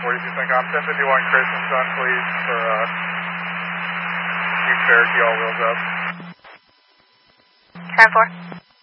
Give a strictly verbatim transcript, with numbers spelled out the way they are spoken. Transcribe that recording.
forty-two Syncom. ten fifty-one Christmas done, please, for uh, Jeep Cherokee all wheels up. ten four.